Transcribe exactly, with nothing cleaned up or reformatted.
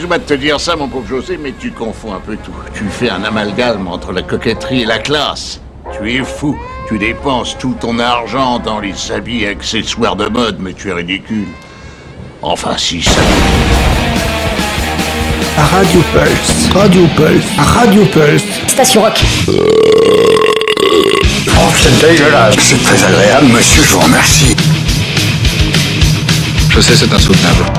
excuse-moi de te dire ça, mon pauvre José, mais tu confonds un peu tout. Tu fais un amalgame entre la coquetterie et la classe. Tu es fou. Tu dépenses tout ton argent dans les habits et accessoires de mode, mais tu es ridicule. Enfin, si ça... Radio Pulse, Radio Pulse, Radio Pulse. Station Rock. Oh, c'est dégueulasse. C'est très agréable, monsieur, je vous remercie. Je sais, c'est insoutenable.